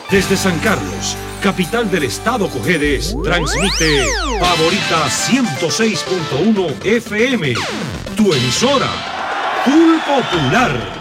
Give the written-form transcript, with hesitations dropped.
Desde San Carlos, capital del estado Cojedes, transmite Favorita 106.1 FM, tu emisora, Full Popular.